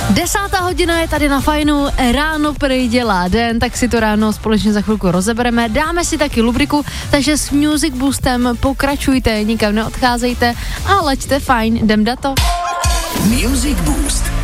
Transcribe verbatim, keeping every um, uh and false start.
Desátá hodina je tady na Fajnu, ráno prý dělá den, tak si to ráno společně za chvilku rozebereme, dáme si taky lubriku, takže s Music Boostem pokračujte, nikam neodcházejte a laďte fajn, jdem na to. Music Boost.